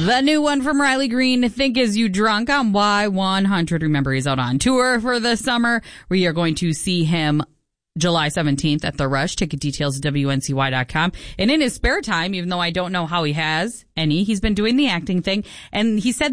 The new one from Riley Green, Think Is You Drunk on Y100. Remember, he's out on tour for the summer. We are going to see him July 17th at the Rush. Ticket details at WNCY.com. And in his spare time, even though I don't know how he has any, he's been doing the acting thing. And he said